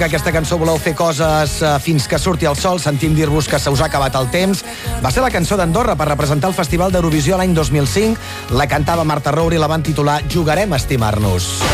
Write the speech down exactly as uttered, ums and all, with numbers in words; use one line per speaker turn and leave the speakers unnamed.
que aquesta cançó voleu fer coses eh, fins que surti el sol, sentim dir-vos que se us ha acabat el temps. Va ser la cançó d'Andorra per representar el Festival d'Eurovisió l'any dos mil cinc. La cantava Marta Roure i la van titular Jugarem a estimar-nos.